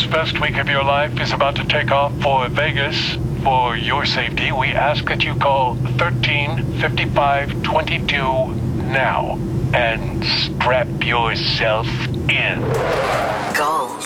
best week of your life is about to take off for Vegas. For your safety, we ask that you call 135522 now and strap yourself in. Go.